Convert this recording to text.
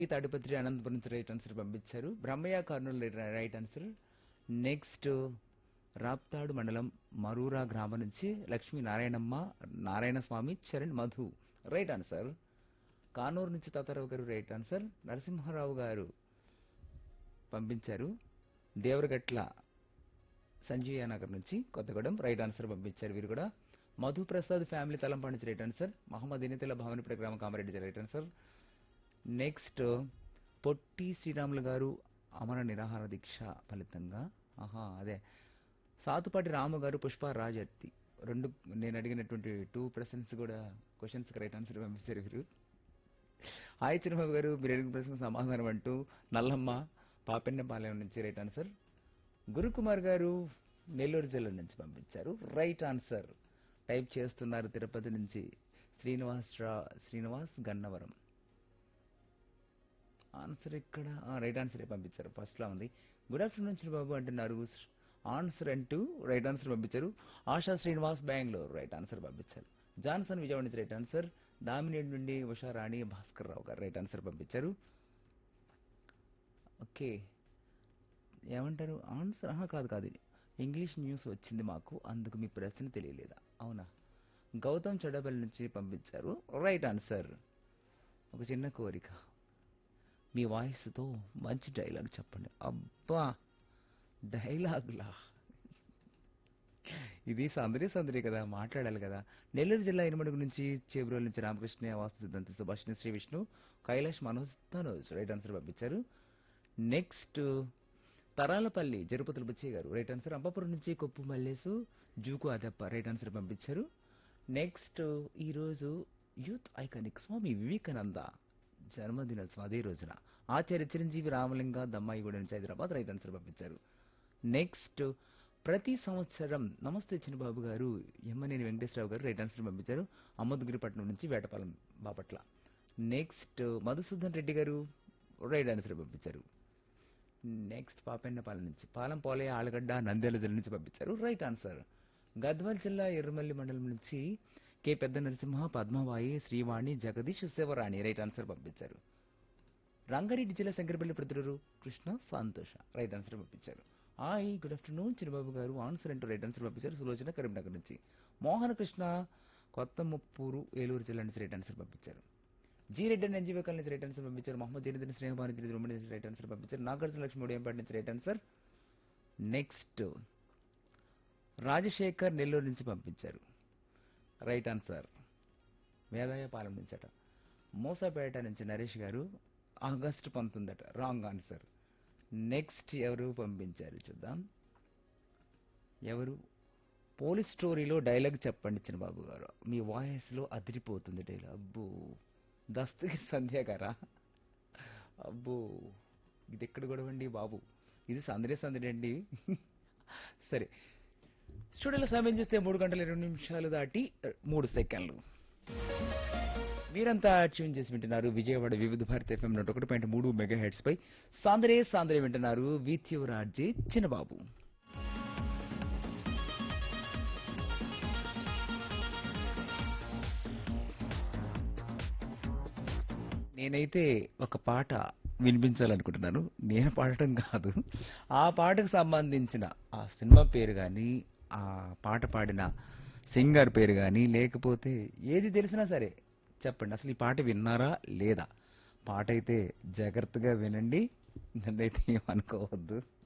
తాడిపత్రి అనంతపురం నుంచి right answer పంపించారు. Brahmaiah Kurnool right answer. Next Raptadu మండలం మరూరా గ్రామం నుంచి లక్ష్మీ నారాయణమ్మ, నారాయణ స్వామి, చరణ్, మధు రైట్ ఆన్సర్. కానూరు నుంచి తాతారావు గారు రైట్ ఆన్సర్. నరసింహారావు గారు పంపించారు. దేవరగట్ల సంజీయ నగర్ నుంచి కొత్తగూడెం రైట్ ఆన్సర్ పంపించారు. వీరు కూడా మధుప్రసాద్ ఫ్యామిలీ తలంపాడు నుంచి రైట్ ఆన్సర్. మహమ్మద్ ఇనితల భవనిపేట గ్రామ Kamareddy right answer. Next Potti Sriramulu గారు అమర నిరాహార దీక్ష ఫలితంగా అదే సాతుపాటి రాము గారు పుష్ప రాజర్తి రెండు నేను అడిగినటువంటి 2 ప్రశ్నస్ కూడా క్వశ్చన్స్ రైట్ ఆన్సర్ పంపిస్తారు వీరు. హాయ్ చిరుబాబు గారు, మీరు అడిగిన ప్రశ్న సమాధానం అంటూ నల్లమ్మ పాపెన్నపాలెం నుంచి రైట్ ఆన్సర్. గురుకుమార్ గారు నెల్లూరు జిల్లా నుంచి పంపించారు రైట్ ఆన్సర్. టైప్ చేస్తున్నారు తిరుపతి నుంచి శ్రీనివాస్ గన్నవరం. ఆన్సర్ ఇక్కడ రైట్ ఆన్సర్ పంపించారు. ఫస్ట్ లా ఉంది. గుడ్ ఆఫ్టర్నూన్ చిరుబాబు అంటున్నారు. ఆన్సర్ అంటూ రైట్ ఆన్సర్ పంపించారు. ఆశా శ్రీనివాస్ బెంగళూరు రైట్ ఆన్సర్ పంపించారు. జాన్సన్ విజయవాడ నుంచి రైట్ ఆన్సర్. డామినేట్ నుండి ఉషారాణి భాస్కర్ రావు గారు రైట్ ఆన్సర్ పంపించారు. ఓకే, ఏమంటారు ఆన్సర్ కాదు కాదు ఇంగ్లీష్ న్యూస్ వచ్చింది మాకు, అందుకు మీ ప్రశ్న తెలియలేదా? అవునా. గౌతమ్ చెడబల్ నుంచి పంపించారు రైట్ ఆన్సర్. ఒక చిన్న కోరిక, మీ వాయిస్తో మంచి డైలాగ్ చెప్పండి. అబ్బా, డైలాగ్లా ఇది సందడి కదా, మాట్లాడాలి కదా. నెల్లూరు జిల్లా ఇనుమడుగు నుంచి చేబ్రోలు నుంచి రామకృష్ణ వాస్తు సిద్ధాంతి సుభాషిణి శ్రీ విష్ణు కైలాష్ మనోజ్ తనోజ్ రైట్ ఆన్సర్ పంపించారు. నెక్స్ట్ తరాలపల్లి జరుపతుల బుచ్చయ్య గారు రైట్ ఆన్సర్. అంబాపురం నుంచి కొప్పు మల్లేసు జూకు అదప్ప రైట్ ఆన్సర్ పంపించారు. నెక్స్ట్ ఈరోజు యూత్ ఐకానిక్ స్వామి వివేకానంద జన్మదినోత్సవం, అదే రోజున ఆచార్య చిరంజీవి రామలింగ దమ్మాయిగూడ నుంచి హైదరాబాద్ రైట్ ఆన్సర్ పంపించారు. నెక్స్ట్ ప్రతి సంవత్సరం నమస్తే చిన్నబాబు గారు ఎమ్మనేని వెంకటేశ్వరరావు గారు రైట్ ఆన్సర్ పంపించారు. అమ్మద్గిరిపట్నం నుంచి వేటపాలెం బాపట్ల. నెక్స్ట్ మధుసూదన్ రెడ్డి గారు రైట్ ఆన్సర్ పంపించారు. నెక్స్ట్ పాపెన్నపాలెం నుంచి పాలెం పోలయ్య ఆలగడ్డ నంద్యాల జిల్లా నుంచి పంపించారు రైట్ ఆన్సర్. గద్వాల్ జిల్లా ఎర్రమల్లి మండలం నుంచి కె పెద్ద నరసింహ, పద్మవాయి, శ్రీవాణి, జగదీష్, శివరాణి రైట్ ఆన్సర్ పంపించారు. రంగారెడ్డి జిల్లా శంకరపల్లి ప్రతిరూరు కృష్ణ సంతోష రైట్ ఆన్సర్ పంపించారు. హాయ్ గుడ్ ఆఫ్టర్నూన్ చిరుబాబు గారు, ఆన్సర్ అంటూ రైట్ ఆన్సర్ పంపించారు. సులోచన కరీంనగర్ నుంచి. మోహన కృష్ణ కొత్త ముప్పూరు ఏలూరు జిల్లా నుంచి రైట్ ఆన్సర్ పంపించారు. జీ రెడ్డి అండ్ ఎన్జీవీ కాలనీ నుంచి రైట్ ఆన్సర్ పంపించారు. మహమ్మద్ జనీదిని స్నేహభాని తిరుమల నుంచి రైట్ ఆన్సర్ పంపించారు. నాగార్జున లక్ష్మి ఉదయంపాటి నుంచి right answer. Next Rajasekhar Nellore నుంచి పంపించారు రైట్ ఆన్సర్. వేదాయపాలెం నుంచి అట. మోసాపేట నుంచి నరేష్ గారు ఆగస్టు 19 అట రాంగ్ ఆన్సర్. నెక్స్ట్ ఎవరు పంపించారు చూద్దాం. ఎవరు? పోలీస్ స్టోరీలో డైలాగ్ చెప్పండి చిన్నబాబు గారు, మీ వాయిస్లో అదిరిపోతుంది డైలాగ్. అబ్బో, దస్తగిరి సంధ్య గారా? అబ్బో, ఇది ఎక్కడ గొడవండి బాబు, ఇది సందడి అండి. సరే, స్టూడియోలో సమయం చూస్తే 3 గంటల 20 నిమిషాలు దాటి 3 సెకండ్లు. మీరంతా ట్యూన్ చేసి వింటున్నారు విజయవాడ వివిధ భారతి FM 101.3 మెగా హెడ్స్ పై సాందరే వింటున్నారు విత్ యువర్ ఆర్జే చిన్నబాబు. నేనైతే ఒక పాట వినిపించాలనుకుంటున్నాను. నేను పాడటం కాదు, ఆ పాటకు సంబంధించిన ఆ సినిమా పేరు కానీ, ఆ పాట పాడిన సింగర్ పేరు కానీ, లేకపోతే ఏది తెలిసినా సరే చెప్పండి. అసలు ఈ పాట విన్నారా లేదా? పాట అయితే జాగ్రత్తగా వినండి, నన్నైతే ఏమనుకోవద్దు.